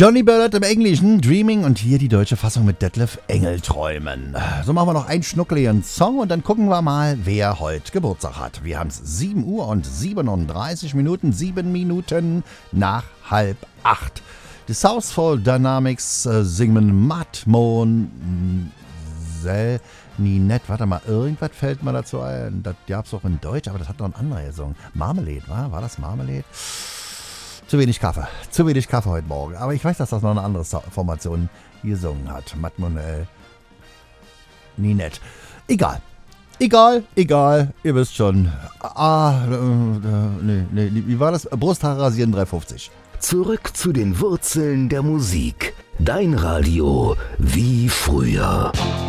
Johnny Ballard im Englischen, Dreaming, und hier die deutsche Fassung mit Detlef Engelträumen. So machen wir noch einen schnuckeligen Song und dann gucken wir mal, wer heute Geburtstag hat. Wir haben es 7 Uhr und 37 Minuten, 7 Minuten nach 7:30. Die Southfall Dynamics singen Matt Moon, Ninette. Warte mal, irgendwas fällt mir dazu ein. Das gab es auch in Deutsch, aber das hat noch ein anderer gesungen. Marmalade, war das Marmalade? Zu wenig Kaffee heute Morgen. Aber ich weiß, dass das noch eine andere Formation gesungen hat. Mademoiselle Ninette. Egal, ihr wisst schon. Wie war das? Brusthaare rasieren 3,50. Zurück zu den Wurzeln der Musik. Dein Radio wie früher.